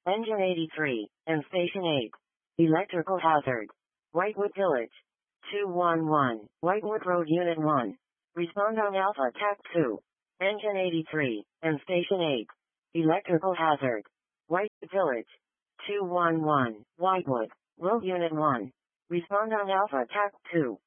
Engine 83, and Station 8. Electrical hazard. Whitewood Village. 211, Whitewood Road Unit 1. Respond on Alpha TAC 2. Engine 83, and Station 8. Electrical hazard. Whitewood Village. 211, Whitewood Road Unit 1. Respond on Alpha TAC 2.